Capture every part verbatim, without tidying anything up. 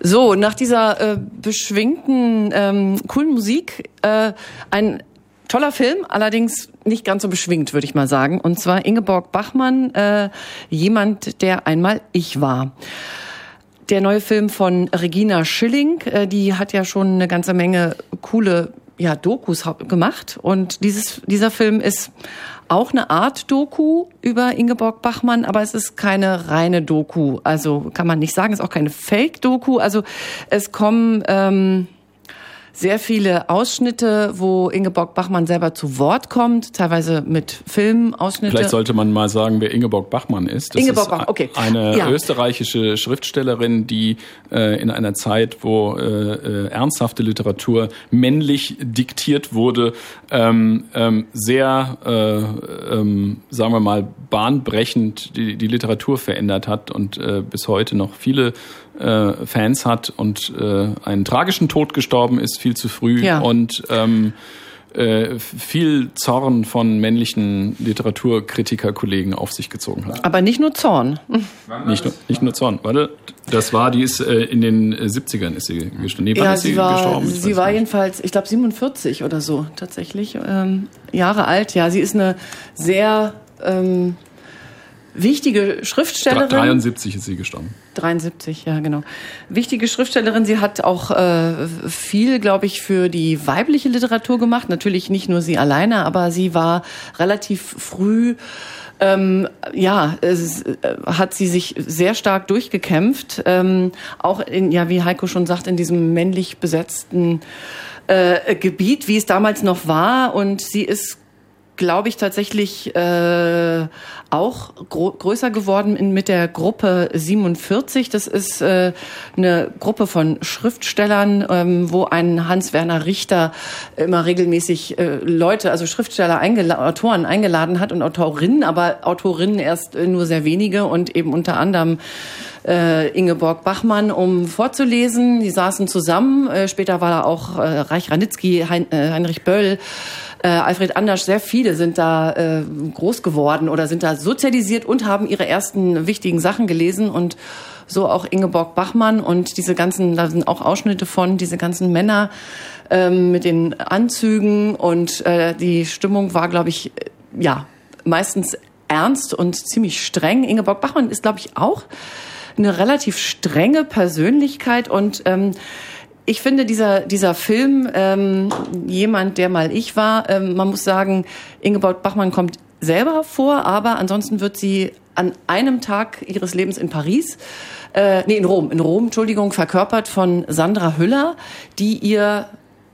So, nach dieser äh, beschwingten, ähm, coolen Musik, äh, ein toller Film, allerdings nicht ganz so beschwingt, würde ich mal sagen. Und zwar Ingeborg Bachmann, äh, jemand, der einmal ich war. Der neue Film von Regina Schilling, äh, die hat ja schon eine ganze Menge coole ja, Dokus gemacht. Und dieses, dieser Film ist auch eine Art Doku über Ingeborg Bachmann, aber es ist keine reine Doku. Also kann man nicht sagen, es ist auch keine Fake-Doku. Also es kommen ähm, sehr viele Ausschnitte, wo Ingeborg Bachmann selber zu Wort kommt, teilweise mit Filmausschnitte. Vielleicht sollte man mal sagen, wer Ingeborg Bachmann ist. Das Ingeborg ist Bachmann, okay. Eine ja. österreichische Schriftstellerin, die äh, in einer Zeit, wo äh, äh, ernsthafte Literatur männlich diktiert wurde, ähm, ähm, sehr, äh, ähm, sagen wir mal, bahnbrechend die, die Literatur verändert hat und äh, bis heute noch viele äh, Fans hat und äh, einen tragischen Tod gestorben ist, viel zu früh ja. und ähm, äh, viel Zorn von männlichen Literaturkritikerkollegen auf sich gezogen hat. Aber nicht nur Zorn. Nicht nur, nicht nur Zorn. Warte, das war, die ist äh, in den siebzigern ist sie gestorben. Nee, wann ja, ist sie, sie war, gestorben? Sie war jedenfalls, ich glaube siebenundvierzig oder so tatsächlich, ähm, Jahre alt. Ja, sie ist eine sehr ähm, wichtige Schriftstellerin. dreiundsiebzig ist sie gestorben. dreiundsiebzig, ja, genau. Wichtige Schriftstellerin. Sie hat auch äh, viel, glaube ich, für die weibliche Literatur gemacht. Natürlich nicht nur sie alleine, aber sie war relativ früh, ähm, ja, es, äh, hat sie sich sehr stark durchgekämpft. Ähm, auch in, ja, wie Heiko schon sagt, in diesem männlich besetzten äh, Gebiet, wie es damals noch war. Und sie ist, glaube ich, tatsächlich äh, auch gro- größer geworden in, mit der Gruppe siebenundvierzig. Das ist äh, eine Gruppe von Schriftstellern, ähm, wo ein Hans-Werner Richter immer regelmäßig äh, Leute, also Schriftsteller, eingela- Autoren eingeladen hat und Autorinnen, aber Autorinnen erst äh, nur sehr wenige und eben unter anderem äh, Ingeborg Bachmann, um vorzulesen. Die saßen zusammen. Äh, später war da auch äh, Reich Ranitzky, hein- äh, Heinrich Böll, Äh, Alfred Andersch, sehr viele sind da äh, groß geworden oder sind da sozialisiert und haben ihre ersten wichtigen Sachen gelesen und so auch Ingeborg Bachmann und diese ganzen, da sind auch Ausschnitte von, diese ganzen Männer ähm, mit den Anzügen und äh, die Stimmung war, glaube ich, ja, meistens ernst und ziemlich streng. Ingeborg Bachmann ist, glaube ich, auch eine relativ strenge Persönlichkeit und ähm, ich finde, dieser dieser Film, ähm, jemand, der mal ich war, ähm, man muss sagen, Ingeborg Bachmann kommt selber vor, aber ansonsten wird sie an einem Tag ihres Lebens in Paris, äh, nee, in Rom, in Rom, Entschuldigung, verkörpert von Sandra Hüller, die ihr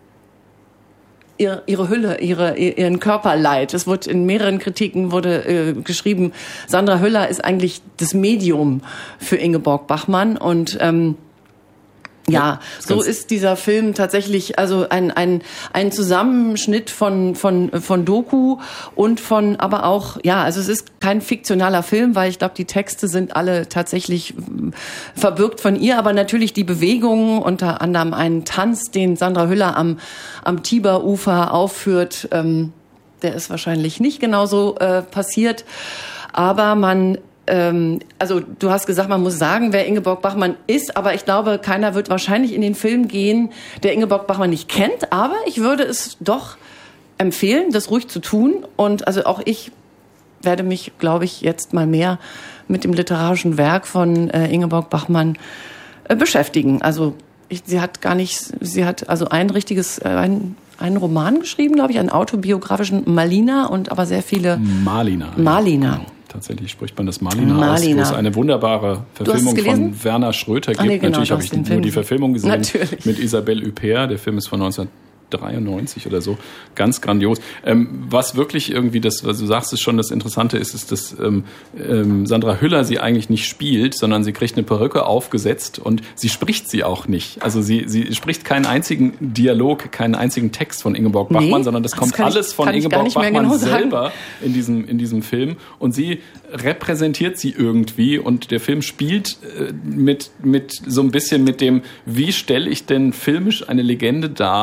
ihre, ihre Hülle, ihre, ihren Körper leiht. Es wurde in mehreren Kritiken wurde äh, geschrieben, Sandra Hüller ist eigentlich das Medium für Ingeborg Bachmann und ähm, ja, so ist dieser Film tatsächlich also ein ein ein Zusammenschnitt von von von Doku und von aber auch ja, also es ist kein fiktionaler Film, weil ich glaube, die Texte sind alle tatsächlich verbürgt von ihr, aber natürlich die Bewegungen, unter anderem einen Tanz, den Sandra Hüller am am Tiberufer aufführt, ähm, der ist wahrscheinlich nicht genauso äh, passiert, aber man also du hast gesagt, man muss sagen, wer Ingeborg Bachmann ist, aber ich glaube, keiner wird wahrscheinlich in den Film gehen, der Ingeborg Bachmann nicht kennt, aber ich würde es doch empfehlen, das ruhig zu tun und also auch ich werde mich, glaube ich, jetzt mal mehr mit dem literarischen Werk von äh, Ingeborg Bachmann äh, beschäftigen. Also ich, sie hat gar nicht, sie hat also ein richtiges, äh, ein einen Roman geschrieben, glaube ich, einen autobiografischen Malina und aber sehr viele Malina. Malina. Ja. Tatsächlich spricht man das Malina, Malina. aus, wo es eine wunderbare Verfilmung von Werner Schröter gibt. Nee, genau, Natürlich habe ich nur Film. die Verfilmung gesehen. Natürlich. Mit Isabelle Huppert. Der Film ist von neunzehnhundertdreiundneunzig oder so. Ganz grandios. Ähm, was wirklich irgendwie, das, was du sagst, ist schon das Interessante ist, ist, dass ähm, ähm, Sandra Hüller sie eigentlich nicht spielt, sondern sie kriegt eine Perücke aufgesetzt und sie spricht sie auch nicht. Also sie, sie spricht keinen einzigen Dialog, keinen einzigen Text von Ingeborg Bachmann, nee, sondern das kommt das alles ich, von Ingeborg Bachmann genau selber in diesem, in diesem Film. Und sie repräsentiert sie irgendwie und der Film spielt äh, mit, mit so ein bisschen mit dem, wie stelle ich denn filmisch eine Legende dar,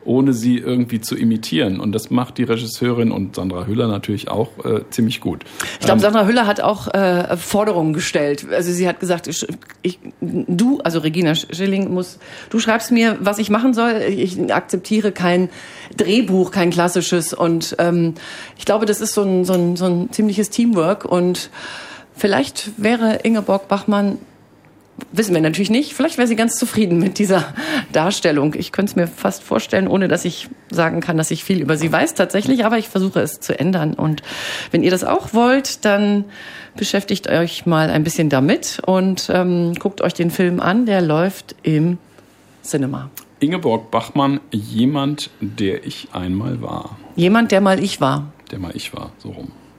ohne sie irgendwie zu imitieren. Und das macht die Regisseurin und Sandra Hüller natürlich auch äh, ziemlich gut. Ich glaube, ähm, Sandra Hüller hat auch äh, Forderungen gestellt. Also sie hat gesagt, ich, ich, du, also Regina Schilling, muss, du schreibst mir, was ich machen soll. Ich akzeptiere kein Drehbuch, kein klassisches. Und ähm, ich glaube, das ist so ein, so ein, so ein ziemliches Teamwork. Und vielleicht wäre Ingeborg Bachmann, wissen wir natürlich nicht, vielleicht wäre sie ganz zufrieden mit dieser Darstellung. Ich könnte es mir fast vorstellen, ohne dass ich sagen kann, dass ich viel über sie weiß tatsächlich, aber ich versuche es zu ändern. Und wenn ihr das auch wollt, dann beschäftigt euch mal ein bisschen damit und ähm, guckt euch den Film an, der läuft im Cinema. Ingeborg Bachmann, jemand, der ich einmal war. Jemand, der mal ich war. Der mal ich war, so rum.